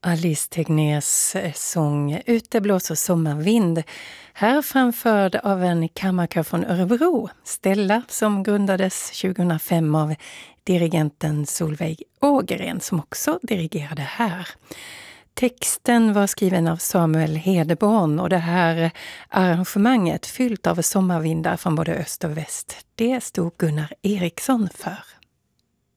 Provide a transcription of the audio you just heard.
Alice Tegnérs sång Ute blåser sommarvind, här framförd av en kammarkör från Örebro, Stella, som grundades 2005 av dirigenten Solveig Ågren, som också dirigerade här. Texten var skriven av Samuel Hedeborn och det här arrangemanget fyllt av sommarvindar från både öst och väst, det stod Gunnar Eriksson för.